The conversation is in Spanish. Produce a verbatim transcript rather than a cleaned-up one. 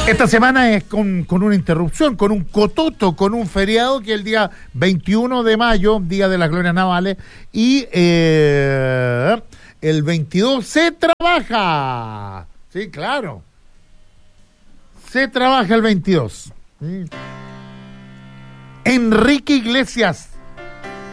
Esta semana es con, con una interrupción, con un cototo, con un feriado que es el día veintiuno de mayo, Día de las Glorias Navales, y eh, el veintidós se trabaja. Sí, claro. Se trabaja el veintidós. Enrique Iglesias